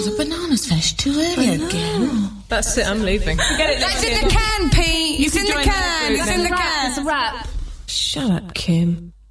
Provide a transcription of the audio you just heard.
Oh, the bananas finished too early again. That's it, I'm leaving. That's in the can, Pete. It's in the can. It's in the can. It's a wrap. Shut up, Kim.